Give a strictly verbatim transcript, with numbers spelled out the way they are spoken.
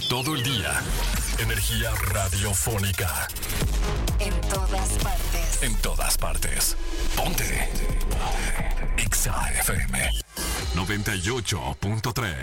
Todo el día. Energía radiofónica. En todas partes. En todas partes. Ponte. Exa F M noventa y ocho punto tres.